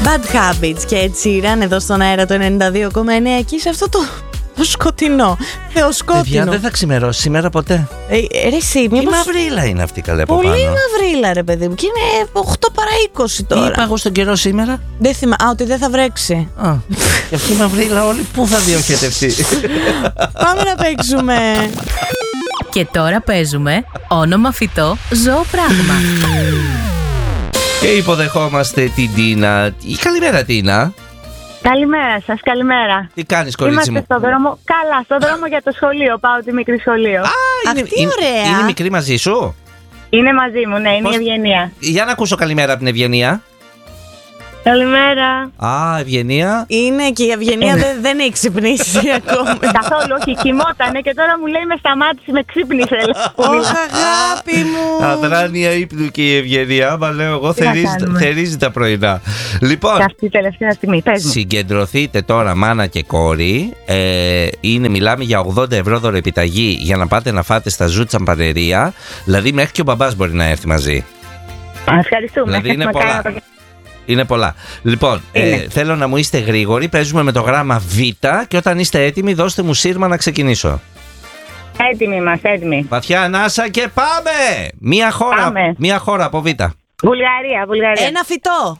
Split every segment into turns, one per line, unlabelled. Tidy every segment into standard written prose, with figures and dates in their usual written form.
Bad Habits και Ed Sheeran εδώ στον αέρα το 92,9 εκεί σε αυτό το σκοτεινό, θεοσκότεινο.
Παιδιά, δεν θα ξημερώσει σήμερα ποτέ.
Ρε εσύ,
Τι μαυρίλα είναι αυτή καλέ από
πολύ
πάνω.
μαυρίλα ρε παιδί μου. Και είναι 8 παρά 20 τώρα.
Είπα εγώ στον καιρό σήμερα.
Δεν θυμάμαι, ότι δεν θα βρέξει.
Και αυτή η μαυρίλα όλη πού θα διοχετευτεί.
Πάμε να παίξουμε.
Και τώρα παίζουμε όνομα φυτό, ζώο πράγμα.
Και υποδεχόμαστε την Τίνα. Καλημέρα Τίνα.
Καλημέρα σας, καλημέρα.
Τι κάνεις κορίτσι
Είμαστε
μου?
στον δρόμο, καλά, στον δρόμο για το σχολείο, πάω τη μικρή σχολείο.
Αυτή ωραία.
Είναι μικρή μαζί σου?
Είναι μαζί μου, ναι, είναι
Πώς?
η Ευγενία.
Για να ακούσω καλημέρα από την Ευγενία.
Καλημέρα.
Ευγενία.
Είναι και η Ευγενία δεν έχει ξυπνήσει ακόμα.
Καθόλου, όχι, κοιμότανε και τώρα μου λέει με σταμάτησε, με ξύπνησε.
Όχι αγάπη μου.
Αδράνεια ύπνου και η Ευγενία. Άμα λέω εγώ θερίζει τα πρωινά. Λοιπόν,
Και αυτή η τελευταία στιγμή, πες μου.
συγκεντρωθείτε τώρα μάνα και κόρη. Μιλάμε για 80 ευρώ δωρεπιταγή για να πάτε να φάτε στα Ζου Τσαμπανερία. Δηλαδή μέχρι και ο μπαμπάς μπορεί να έρθει μαζί.
Ευχαριστούμε.
Δηλαδή είναι πολλά. Είναι πολλά. Λοιπόν, θέλω να μου είστε γρήγοροι. Παίζουμε με το γράμμα Β και όταν είστε έτοιμοι, δώστε μου σύρμα να ξεκινήσω.
Έτοιμοι είμαστε, έτοιμοι.
Βαθιά ανάσα και πάμε! Μία χώρα από Β.
Βουλγαρία.
Ένα φυτό.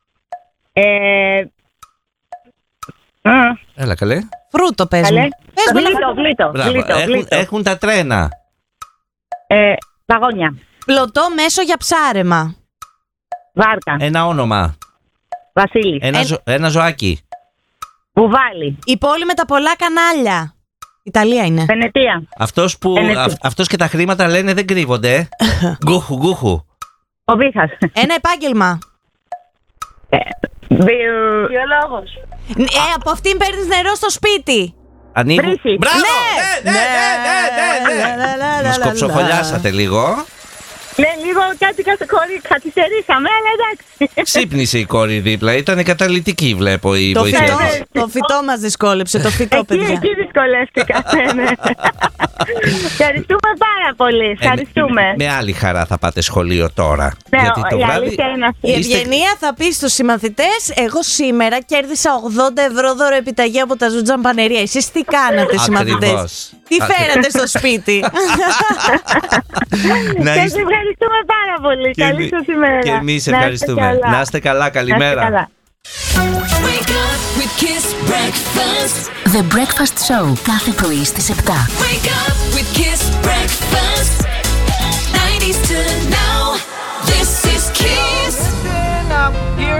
Έλα καλέ.
Φρούτο πες μου.
Βλήτο.
Έχουν τα τρένα.
Παγόνια.
Πλωτό μέσο για ψάρεμα.
Βάρκα.
Ένα όνομα.
Βασίλης.
Ένα ζωάκι.
Βουβάλι.
Η πόλη με τα πολλά κανάλια. Ιταλία είναι.
Βενετία.
Αυτός και τα χρήματα λένε δεν κρύβονται. Γκούχου.
Ο Βίχας.
Ένα επάγγελμα.
Βιολόγος.
Από αυτήν παίρνεις νερό στο σπίτι.
Βρύση.
Μπράβο! Ναι. Μας κοψοχολιάσατε λίγο.
Ναι, λίγο κάτι καθυστερήσαμε, αλλά εντάξει.
Ξύπνησε η κόρη δίπλα. Ήταν καταλυτική, βλέπω η βοηθεία της.
Το φυτό μας δυσκόλεψε. Το φυτό, παιδιά.
Εκεί δυσκολεύτηκα. Ευχαριστούμε πάρα πολύ. Ευχαριστούμε.
Με άλλη χαρά θα πάτε σχολείο τώρα.
Ναι,
Γιατί το
η
βράδυ.
αλήθεια είναι αυτή.
Η Ευγενία θα πει στους συμμαθητές: εγώ σήμερα κέρδισα 80 ευρώ δωρεπιταγή από τα Ζου Τσαμπανερία. Εσείς τι κάνατε, συμμαθητές? Τι φέρατε στο σπίτι?
Σας ευχαριστούμε πάρα πολύ. Καλή σας ημέρα.
Και εμείς ευχαριστούμε. Να είστε καλά, καλημέρα.
The Breakfast Show κάθε πρωί στις 7.
Wake up with Kiss Breakfast. 90s to now. This is Kiss.